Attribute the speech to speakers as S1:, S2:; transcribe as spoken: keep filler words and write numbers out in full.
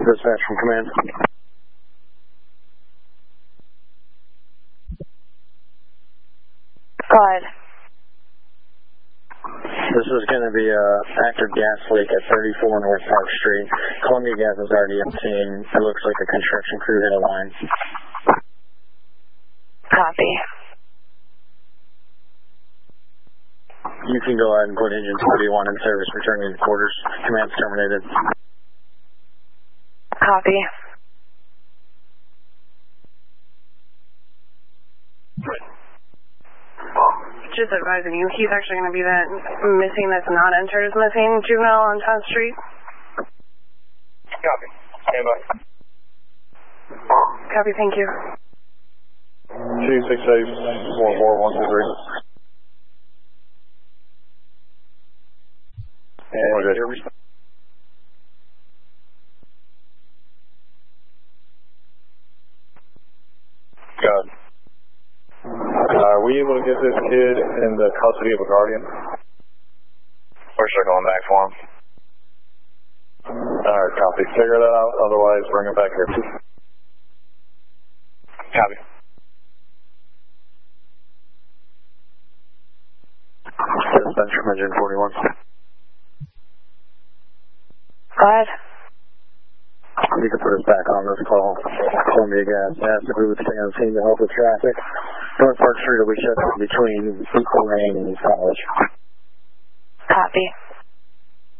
S1: Dispatch from command.
S2: Go ahead.
S1: This is going to be a active gas leak at thirty-four North Park Street. Columbia Gas is already up scene. It looks like a construction crew hit a line.
S2: Copy.
S1: You can go ahead and put engine forty-one in service, returning to quarters. Command's terminated.
S2: Copy. Just advising you, he's actually going to be that missing that's not entered as missing juvenile on Town Street.
S3: Copy. Stand by.
S2: Copy, thank you.
S3: two six eight four four one two three. And your response. Got it. Uh, are we able to get this kid in the custody of a guardian? We're circling back for him. Alright, copy. Figure that out, otherwise bring him back here. Copy.
S1: Dispatch from engine forty-one.
S2: Go ahead.
S1: You can put us back on this call. Columbia Gas asked if we would stay on scene to help with traffic. North Park Street will be shut down between Eagle Lane and East College.
S2: Copy.